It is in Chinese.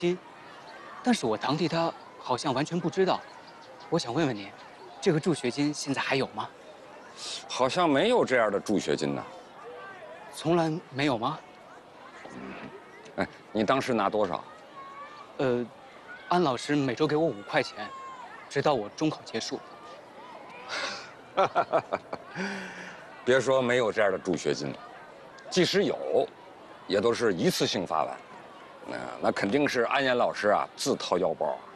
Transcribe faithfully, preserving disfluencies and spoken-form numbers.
金，但是我堂弟他好像完全不知道。我想问问您，这个助学金现在还有吗？ 好像没有这样的助学金呢。 从来没有吗？ 哎，你当时拿多少？ 呃，安老师每周给我五块钱，直到我中考结束。 别说没有这样的助学金了，即使有，也都是一次性发完。那那肯定是安岩老师啊自掏腰包。